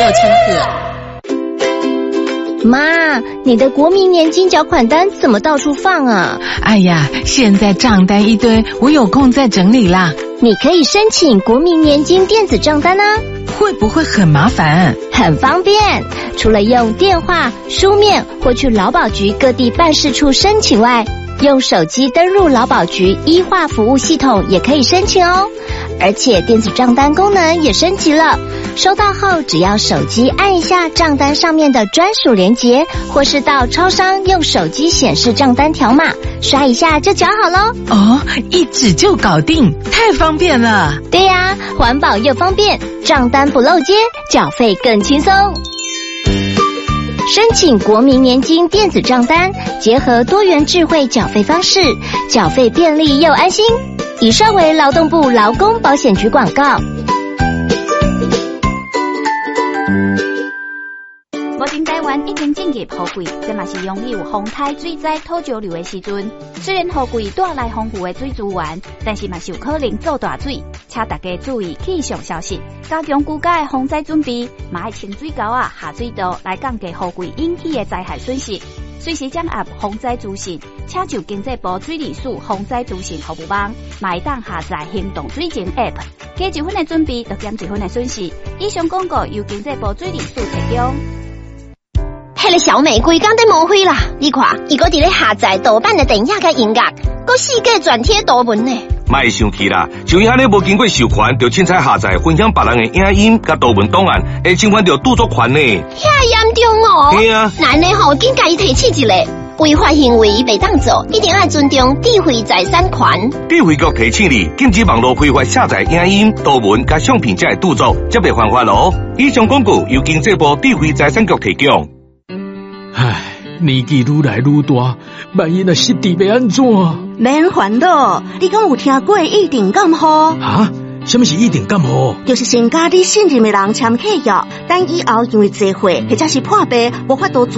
乘客。 妈，你的国民年金缴款单怎么到处放啊？ 哎呀，现在账单一堆，我有空再整理啦。 你可以申请国民年金电子账单啊。 会不会很麻烦？ 很方便，除了用电话、书面或去劳保局各地办事处申请外，用手机登入劳保局医化服务系统也可以申请哦。而且电子账单功能也升级了，收到后只要手机按一下账单上面的专属连结，或是到超商用手机显示账单条码，刷一下就缴好咯。 哦，一指就搞定，太方便了。 对呀，环保又方便，账单不漏接，缴费更轻松。申请国民年金电子账单，结合多元智慧缴费方式，缴费便利又安心。以上为劳动部劳工保险局广告。 目前台湾已经进入雨季，这嘛是拥有风台水灾土石流的时阵。虽然雨季带来丰富的水资源，但是嘛是有可能做大水，请大家注意气象消息，加强居家的防灾准备，嘛要清水沟啊、下水道来降低雨季引起的灾害损失。随时掌握防灾资讯，请就经济部水利署防灾资讯服务网，嘛会当下载行动水情 App， 加一分的准备，就减一分的损失。以上广告由经济部水利署提供。 迄个小美规工在抹灰啦！你看，伊搁伫咧下载盗版的电影甲音乐，搁四界转贴图文呢。 莫生气啦，像伊安尼无经过授权，就凊彩下载分享别人的影音甲图文档案，会侵犯到著作权呢。 遐严重哦！ 对啊， 咱呢吼，紧甲伊提起一个违法行为袂当做，一定要尊重智慧财产权。 智慧局提醒你，禁止网络非法下载影音、图文甲相片才会著作，则袂犯法咯。以上广告由经济部智慧财产局提供。 唉，年纪愈来愈大，万一若失智要安怎？ 免烦恼，你敢有听过一定感冒？ 啊？什么是一定感冒？ 就是先甲你信任的人签契约，等以后因为坐会或者是破病无法度